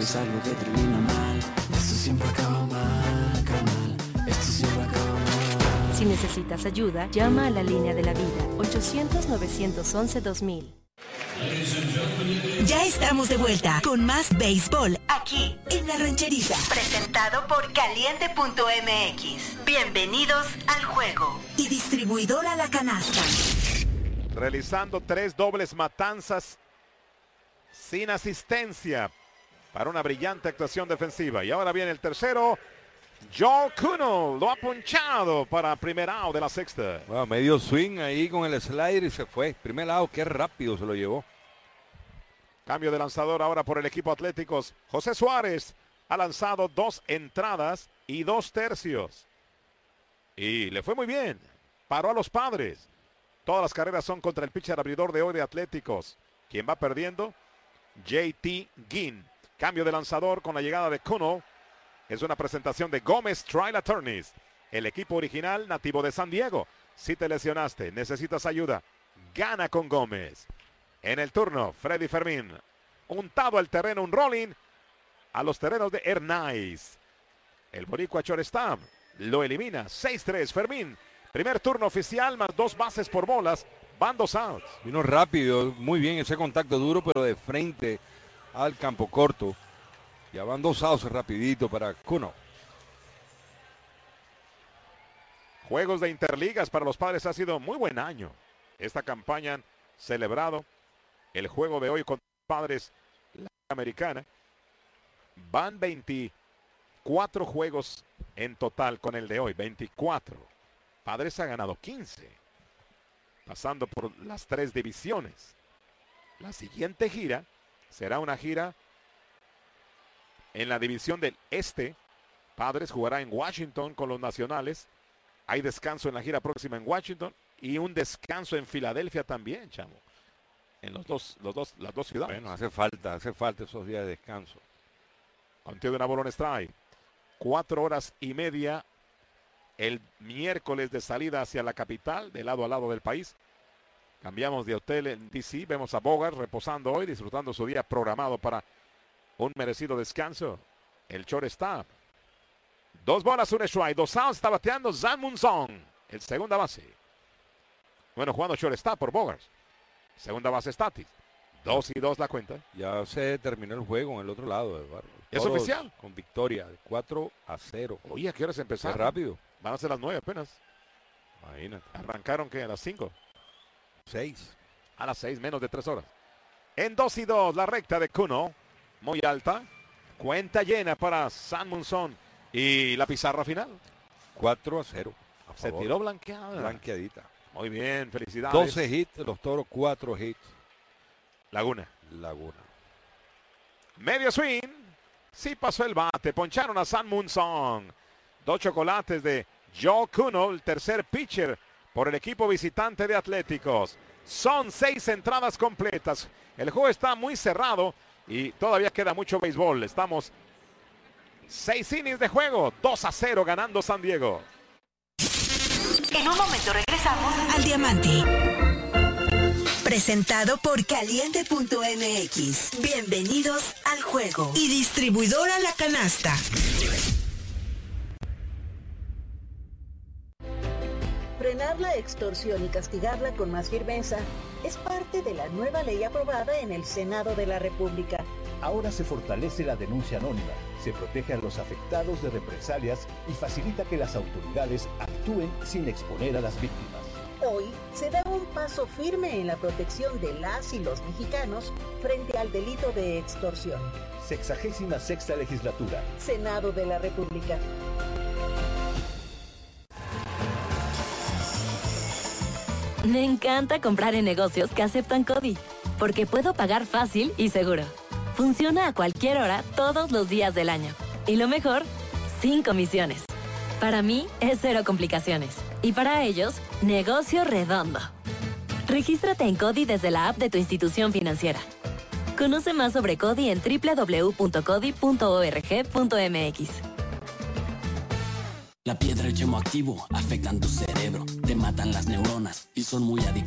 es algo que termina mal. Esto siempre acaba mal, carnal. Esto siempre acaba mal. Si necesitas ayuda, llama a la línea de la vida, 800-911-2000. Ya estamos de vuelta con más béisbol aquí en La Rancherita. Presentado por Caliente.mx. Bienvenidos al juego. Y distribuidora La Canasta. Realizando 3 dobles matanzas sin asistencia para una brillante actuación defensiva. Y ahora viene el tercero. Joe Kuno lo ha ponchado para primer out de la sexta. Bueno, medio swing ahí con el slider y se fue. Primer out, qué rápido se lo llevó. Cambio de lanzador ahora por el equipo Atléticos. José Suárez ha lanzado 2 entradas y 2 tercios. Y le fue muy bien. Paró a los Padres. Todas las carreras son contra el pitcher abridor de hoy de Atléticos. Quien va perdiendo, JT Ginn. Cambio de lanzador con la llegada de Kuno. Es una presentación de Gómez Trial Attorneys. El equipo original nativo de San Diego. Si te lesionaste, necesitas ayuda, gana con Gómez. En el turno, Freddy Fermín. Untado al terreno, un rolling a los terrenos de Hernais. El boricua shortstop lo elimina. 6-3 Fermín. Primer turno oficial más 2 bases por bolas. Van 2 outs. Vino rápido, muy bien ese contacto duro, pero de frente al campo corto. Ya van 2 outs rapidito para Kuno. Juegos de interligas para los Padres ha sido muy buen año. Esta campaña han celebrado el juego de hoy con Padres la Americana. Van 24 juegos en total con el de hoy. 24. Padres ha ganado 15. Pasando por las 3 divisiones. La siguiente gira será una gira en la división del Este. Padres jugará en Washington con los Nacionales. Hay descanso en la gira próxima en Washington y un descanso en Filadelfia también, chamo. En las dos ciudades. Bueno, hace falta esos días de descanso. Conteo de una bola en strike. 4 horas y media el miércoles de salida hacia la capital, de lado a lado del país. Cambiamos de hotel en DC. Vemos a Bogart reposando hoy, disfrutando su día programado para un merecido descanso. El shortstop. 2 bolas, 1 strike. 2 outs. Está bateando Zan Munson, el segunda base. Bueno, jugando shortstop por Bogart. Segunda base Statis. 2-2 la cuenta. Ya se terminó el juego en el otro lado, Eduardo. ¿Es Toros oficial? Con victoria, 4-0. Oye, ¿a qué horas empezaron? Qué rápido. Van a ser las 9 apenas. Imagínate. Arrancaron que a las 5. 6. A las 6, menos de 3 horas. En 2-2, la recta de Kuno. Muy alta. Cuenta llena para San Munson. Y la pizarra final. 4-0. Se tiró blanqueada. Blanqueadita. Muy bien, felicidades. 12 hits, los Toros 4 hits. Laguna. Medio swing. Sí pasó el bate. Poncharon a San Munson. 2 chocolates de Joe Kuno, el tercer pitcher por el equipo visitante de Atléticos. Son 6 entradas completas. El juego está muy cerrado y todavía queda mucho béisbol. Estamos 6 innings de juego. 2-0 ganando San Diego. En un momento regresamos al Diamante. Presentado por Caliente.mx. Bienvenidos al juego. Y distribuidora La Canasta. Frenar la extorsión y castigarla con más firmeza es parte de la nueva ley aprobada en el Senado de la República. Ahora se fortalece la denuncia anónima, se protege a los afectados de represalias y facilita que las autoridades actúen sin exponer a las víctimas. Hoy se da un paso firme en la protección de las y los mexicanos frente al delito de extorsión. 66ª Legislatura. Senado de la República. Me encanta comprar en negocios que aceptan CODI, porque puedo pagar fácil y seguro. Funciona a cualquier hora, todos los días del año. Y lo mejor, sin comisiones. Para mí, es 0 complicaciones. Y para ellos, negocio redondo. Regístrate en CODI desde la app de tu institución financiera. Conoce más sobre CODI en www.codi.org.mx. La piedra y el yemo activo afectan tu cerebro, te matan las neuronas y son muy adictivos.